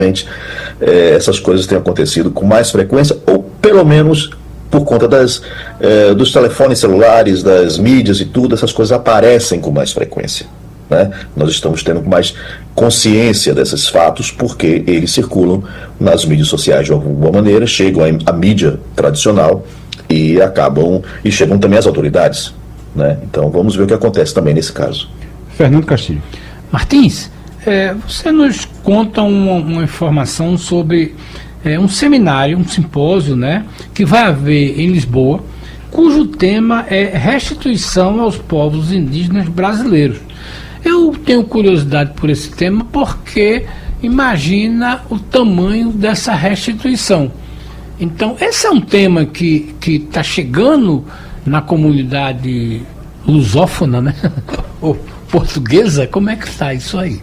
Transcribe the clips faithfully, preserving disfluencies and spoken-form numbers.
eh, essas coisas têm acontecido com mais frequência, ou pelo menos por conta das, eh, dos telefones celulares, das mídias e tudo, essas coisas aparecem com mais frequência, né? Nós estamos tendo mais consciência desses fatos porque eles circulam nas mídias sociais de alguma maneira, chegam à mídia tradicional e acabam, e chegam também às autoridades, né? Então vamos ver o que acontece também nesse caso. Fernando Castilho. Martins, é, você nos conta uma, uma informação sobre é, um seminário, um simpósio, né, que vai haver em Lisboa, cujo tema é restituição aos povos indígenas brasileiros. Eu tenho curiosidade por esse tema porque imagina o tamanho dessa restituição. Então, esse é um tema que que está chegando na comunidade lusófona, né? Ou portuguesa, como é que está isso aí?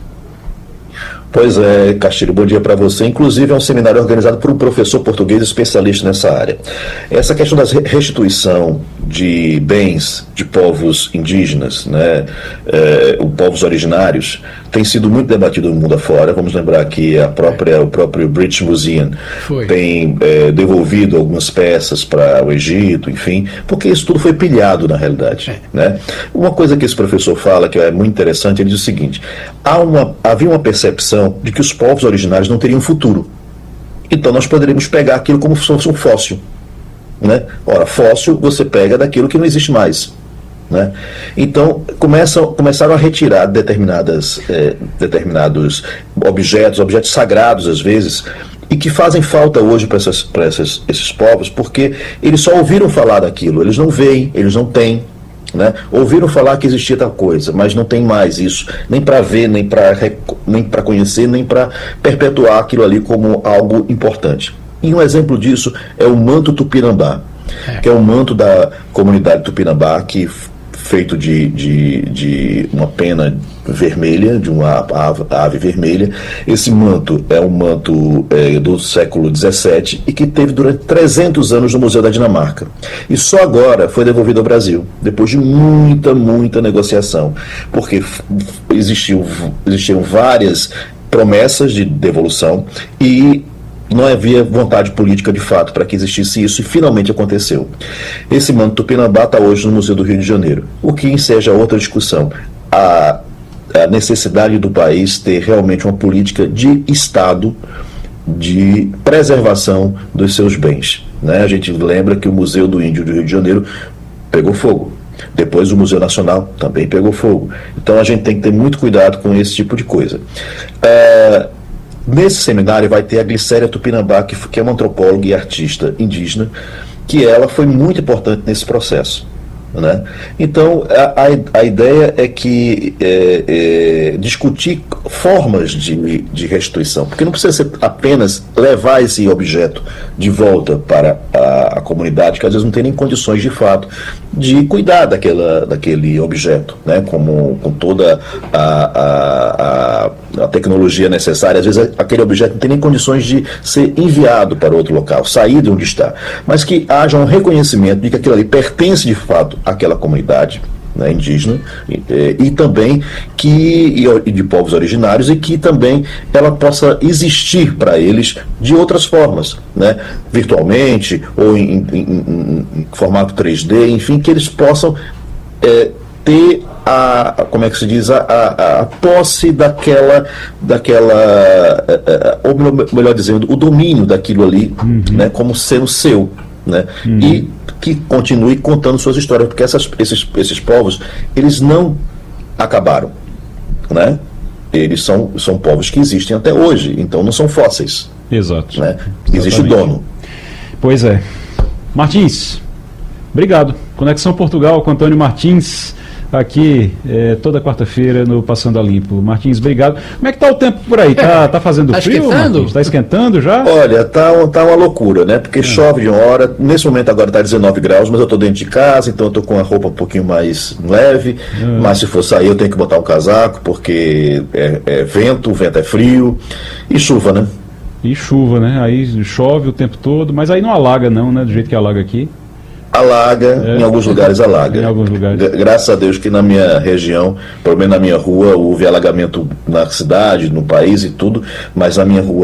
Pois é, Castilho, bom dia para você. Inclusive é um seminário organizado por um professor português especialista nessa área. Essa questão da restituição de bens de povos indígenas, né, é, os povos originários, tem sido muito debatido no mundo afora. Vamos lembrar que a própria, o próprio British Museum foi. tem é, devolvido algumas peças para o Egito, enfim, porque isso tudo foi pilhado na realidade. É. Né? Uma coisa que esse professor fala, que é muito interessante, ele diz o seguinte: há uma, havia uma percepção de que os povos originários não teriam futuro. Então nós poderíamos pegar aquilo como se fosse um fóssil. Né? Ora, fóssil você pega daquilo que não existe mais. Né? Então começam, começaram a retirar determinadas, eh, determinados objetos, objetos sagrados às vezes, e que fazem falta hoje para esses povos, porque eles só ouviram falar daquilo, eles não veem, eles não têm. Né? Ouviram falar que existia tal coisa, mas não tem mais isso, nem para ver, nem para nem para conhecer, nem para perpetuar aquilo ali como algo importante. E um exemplo disso é o manto tupinambá, é. que é o manto da comunidade tupinambá, que feito de, de, de uma pena vermelha, de uma ave, ave vermelha. Esse manto é um manto é, do século dezessete e que teve durante trezentos anos no Museu da Dinamarca. E só agora foi devolvido ao Brasil, depois de muita, muita negociação, porque existiu, existiam várias promessas de devolução e não havia vontade política de fato para que existisse isso, e finalmente aconteceu. Esse manto tupinambá está hoje no Museu do Rio de Janeiro, o que enseja outra discussão, a, a necessidade do país ter realmente uma política de Estado de preservação dos seus bens. Né? A gente lembra que o Museu do Índio do Rio de Janeiro pegou fogo. Depois o Museu Nacional também pegou fogo. Então a gente tem que ter muito cuidado com esse tipo de coisa. É... Nesse seminário vai ter a Glicéria Tupinambá, que, que é uma antropóloga e artista indígena, que ela foi muito importante nesse processo. Né? Então, a, a, a ideia é que é, é, discutir formas de, de restituição, porque não precisa ser apenas levar esse objeto de volta para a, a comunidade, que às vezes não tem nem condições de fato de cuidar daquela, daquele objeto, né? Como, com toda a, a, a, a tecnologia necessária. Às vezes aquele objeto não tem nem condições de ser enviado para outro local, sair de onde está, mas que haja um reconhecimento de que aquilo ali pertence de fato àquela comunidade, né, indígena, e, e também que e de povos originários, e que também ela possa existir para eles de outras formas, né, virtualmente ou em, em, em, em formato três D, enfim, que eles possam é, ter a, como é que se diz, a, a, a posse daquela, daquela ou melhor dizendo, o domínio daquilo ali, uhum. né, como sendo seu. Né? Uhum. E que continue contando suas histórias, porque essas, esses, esses povos, eles não acabaram, né? Eles são, são povos que existem até hoje, então não são fósseis. Exato. Né? Existe dono. Pois é. Martins, obrigado. Conexão Portugal com Antônio Martins, aqui é, toda quarta-feira no Passando a Limpo. Martins, obrigado. Como é que tá o tempo por aí? Tá, tá fazendo tá frio, esquentando? Martins? Tá esquentando já? Olha, tá, tá uma loucura, né? Porque é. chove de uma hora. Nesse momento agora tá dezenove graus, mas eu tô dentro de casa, então eu tô com a roupa um pouquinho mais leve. É. Mas se for sair eu tenho que botar um casaco, porque é, é vento, o vento é frio. E chuva, né? E chuva, né? Aí chove o tempo todo, mas aí não alaga não, né? Do jeito que alaga aqui. alaga, É. em alguns lugares alaga. Em alguns lugares. Gra- Graças a Deus que na minha região, pelo menos na minha rua, houve alagamento na cidade, no país e tudo, mas na minha rua